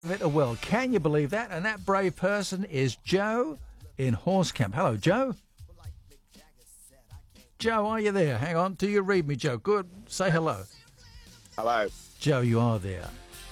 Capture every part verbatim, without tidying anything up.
It well, can you believe that? And that brave person is Joe in Horsecamp. Hello, Joe. Joe, are you there? Hang on. Do you read me, Joe? Good. Say hello. Hello. Joe, you are there.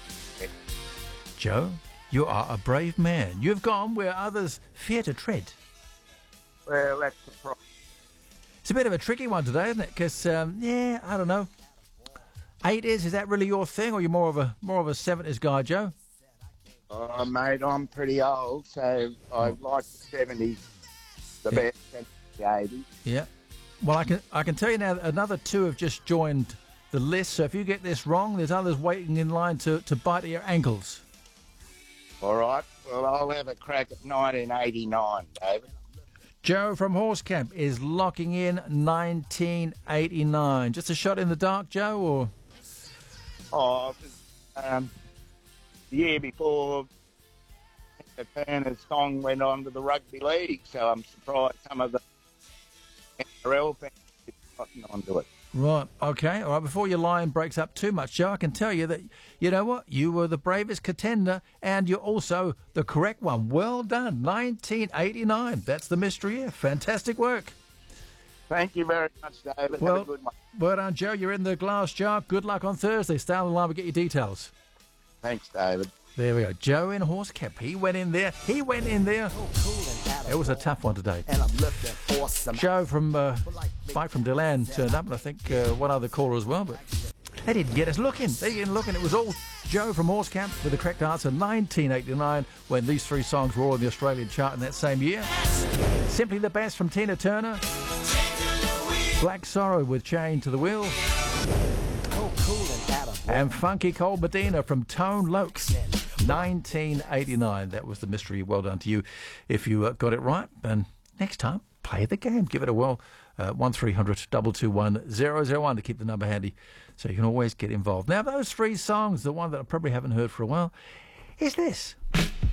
Joe, you are a brave man. You've gone where others fear to tread. Well, that's the problem. It's a bit of a tricky one today, isn't it? Because, um, yeah, I don't know. eighties, is that really your thing, or you're more of a more of a seventies guy, Joe? Oh, mate, I'm pretty old, so I like the seventies the Yeah. best, and the eighties. Yeah. Well, I can I can tell you now that another two have just joined the list, so if you get this wrong, there's others waiting in line to, to bite at your ankles. All right, well, I'll have a crack at nineteen eighty-nine, David. Joe from Horsecamp is locking in nineteen eighty-nine. Just a shot in the dark, Joe, or...? Oh, um, the year before the Turner's song went on to the rugby league, so I'm surprised some of the N R L fans have gotten onto it. Right, okay. All right, before your line breaks up too much, Joe, I can tell you that, you know what, you were the bravest contender and you're also the correct one. Well done, nineteen eighty-nine. That's the mystery here. Fantastic work. Thank you very much, David. Well, have a good one. Well done, Joe. You're in the glass jar. Good luck on Thursday. Stay on the line, we'll get your details. Thanks, David. There we go. Joe in Horsecamp. He went in there. He went in there. It was a tough one today. Joe from uh, Mike from Deland turned up, and I think uh, one other caller as well, but they didn't get us looking. They didn't look, and it was all Joe from Horsecamp with the correct answer, nineteen eighty-nine, when these three songs were all in the Australian chart in that same year. Simply the Best from Tina Turner. Black Sorrow with Chain to the Wheel. And Funky Cold Medina from Tone Lokes. nineteen eighty-nine. That was the mystery. Well done to you if you uh, got it right. And next time, play the game. Give it a whirl. Uh, one three hundred two two one zero zero one to keep the number handy so you can always get involved. Now, those three songs, the one that I probably haven't heard for a while, is this.